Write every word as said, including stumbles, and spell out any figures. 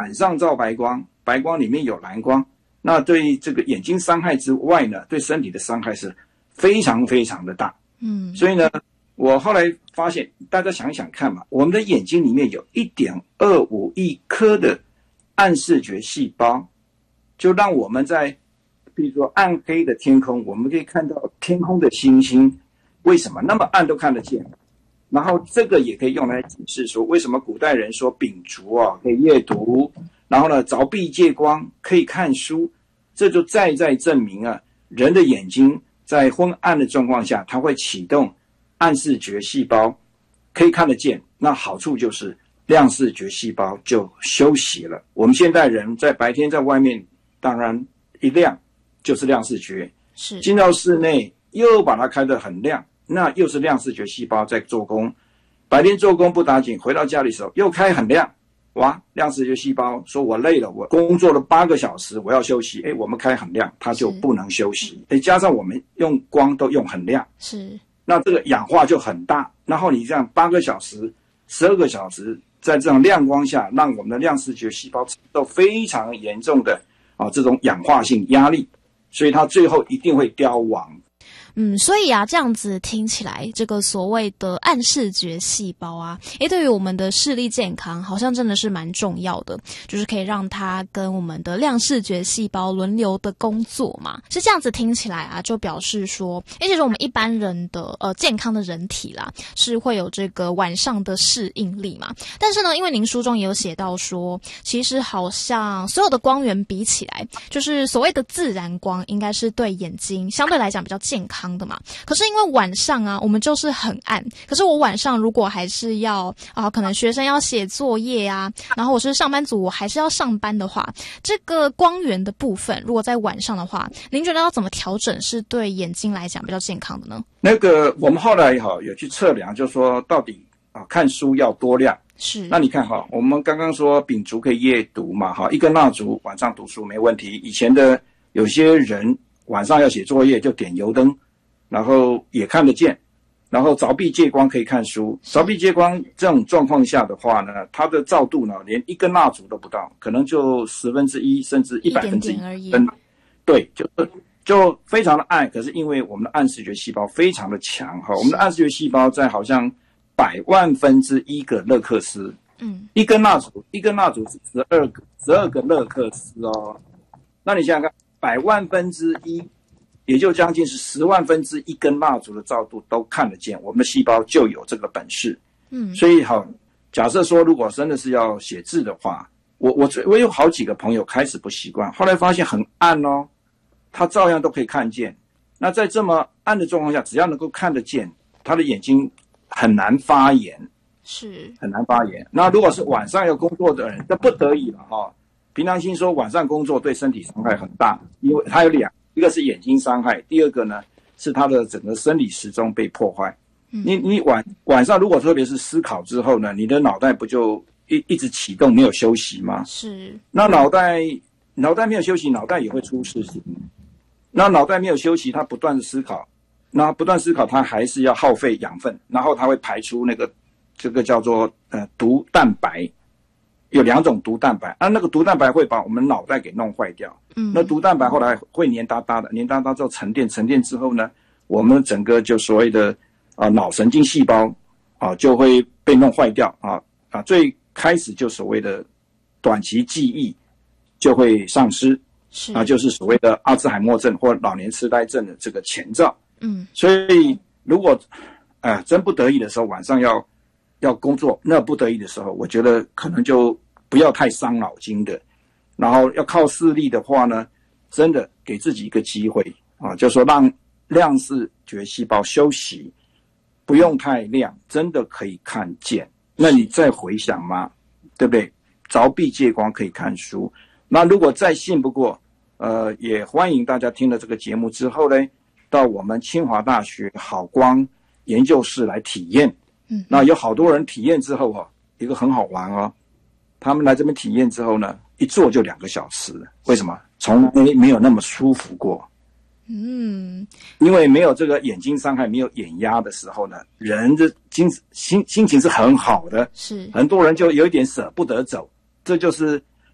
晚上照白光，白光里面有蓝光，那对这个眼睛伤害之外呢，对身体的伤害是非常非常的大。 嗯， 所以呢，我后来发现，大家想想看嘛，我们的眼睛里面有 一点二五亿颗的暗视觉细胞，就让我们在比如说暗黑的天空，我们可以看到天空的星星，为什么那么暗都看得见？然后这个也可以用来解释说，为什么古代人说秉烛啊可以阅读，然后呢凿壁借光可以看书，这就再再证明啊，人的眼睛在昏暗的状况下，它会启动暗视觉细胞，可以看得见。那好处就是亮视觉细胞就休息了。我们现代人在白天在外面，当然一亮就是亮视觉， 是进到室内又把它开得很亮，那又是亮视觉细胞在做工。白天做工不打紧，回到家里的时候又开很亮，哇，亮视觉细胞说我累了，我工作了八个小时，我要休息。哎，我们开很亮，它就不能休息。哎，加上我们用光都用很亮， 是， 那这个氧化就很大。然后你这样八个小时、十二个小时，在这种亮光下，让我们的亮视觉细胞承受非常严重的啊这种氧化性压力，所以它最后一定会凋亡。 嗯，所以啊，这样子听起来，这个所谓的暗视觉细胞啊，诶，对于我们的视力健康，好像真的是蛮重要的，就是可以让它跟我们的亮视觉细胞轮流的工作嘛。是这样子听起来啊，就表示说，诶，其实我们一般人的呃健康的人体啦，是会有这个晚上的适应力嘛。但是呢，因为您书中也有写到说，其实好像所有的光源比起来，就是所谓的自然光，应该是对眼睛相对来讲比较健康的嘛。可是因为晚上啊，我们就是很暗。可是我晚上如果还是要啊，可能学生要写作业啊，然后我是上班族，我还是要上班的话，这个光源的部分，如果在晚上的话，您觉得要怎么调整是对眼睛来讲比较健康的呢？ 那个我们后来哈有去测量，就说到底啊看书要多亮。 是。 那你看哈，我们刚刚说秉烛可以夜读嘛，哈，一根蜡烛晚上读书没问题。以前的有些人晚上要写作业就点油灯。然后也看得见，然后凿壁借光可以看书。凿壁借光这种状况下的话呢，它的照度呢，连一根蜡烛都不到，可能就十分之一，甚至一百分之一而已。 对，就就非常的暗。可是因为我们的暗视觉细胞非常的强哈，我们的暗视觉细胞在好像百万分之一个勒克斯，嗯，一根蜡烛，一根蜡烛是十二个十二个勒克斯哦。那你想想看，百万分之一。也就将近是十万分之一根蜡烛的照度都看得见，我们的细胞就有这个本事。嗯，所以好，假设说如果真的是要写字的话，我我我有好几个朋友开始不习惯，后来发现很暗哦，他照样都可以看见。那在这么暗的状况下，只要能够看得见，他的眼睛很难发炎， 是很难发炎。那如果是晚上要工作的人，那不得已了哈。平常心说晚上工作对身体伤害很大，因为它有两。一个是眼睛伤害，第二个呢是他的整个生理时钟被破坏。嗯、你你晚晚上如果特别是思考之后呢，你的脑袋不就一一直启动没有休息吗？ 是。 那脑袋脑袋没有休息，脑袋也会出事情。那脑袋没有休息，它不断的思考，那不断思考，它还是要耗费养分，然后它会排出那个这个叫做呃毒蛋白。有两种毒蛋白，啊，那个毒蛋白会把我们脑袋给弄坏掉。嗯，那毒蛋白后来会黏哒哒的，黏哒哒之后沉淀，沉淀之后呢，我们整个就所谓的啊脑神经细胞啊就会被弄坏掉啊啊，最开始就所谓的短期记忆就会丧失，是啊，就是所谓的阿兹海默症或老年痴呆症的这个前兆。嗯，所以如果啊、呃、真不得已的时候，晚上要要工作，那不得已的时候，我觉得可能就不要太伤脑筋的，然后要靠视力的话呢，真的给自己一个机会啊，就是说让亮视觉细胞休息，不用太亮，真的可以看见。那你再回想嘛，对不对？凿壁借光可以看书。那如果再信不过，呃，也欢迎大家听了这个节目之后呢，到我们清华大学好光研究室来体验。嗯，那有好多人体验之后哦，一个很好玩哦，他们来这边体验之后呢，一坐就两个小时。为什么？从来没有那么舒服过。嗯，因为没有这个眼睛伤害，没有眼压的时候呢，人的心心心情是很好的。是，很多人就有一点舍不得走，这就是